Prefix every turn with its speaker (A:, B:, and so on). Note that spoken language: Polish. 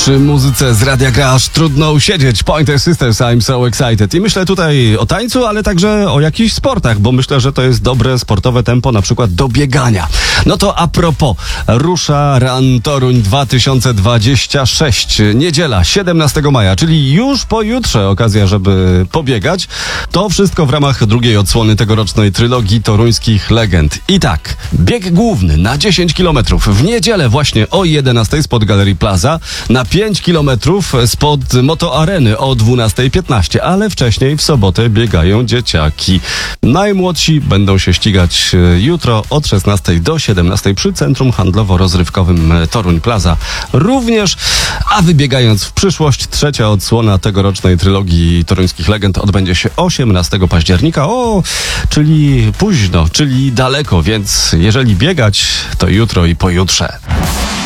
A: Przy muzyce z radia gra aż trudno usiedzieć. Pointer Sisters, I'm so excited. I myślę tutaj o tańcu, ale także o jakichś sportach, bo myślę, że to jest dobre sportowe tempo, na przykład do biegania. No to a propos, rusza Run Toruń 2026. Niedziela, 17 maja, czyli już pojutrze okazja, żeby pobiegać. To wszystko w ramach drugiej odsłony tegorocznej trylogii toruńskich legend. I tak, bieg główny na 10 km w niedzielę właśnie o 11 spod Galerii Plaza, na 5 km spod Moto Areny o 12:15, ale wcześniej w sobotę biegają dzieciaki. Najmłodsi będą się ścigać jutro od 16 do 17 przy Centrum Handlowo-Rozrywkowym Toruń Plaza również, a wybiegając w przyszłość, trzecia odsłona tegorocznej trylogii toruńskich legend odbędzie się 18 października, czyli późno, czyli daleko, więc jeżeli biegać, to jutro i pojutrze.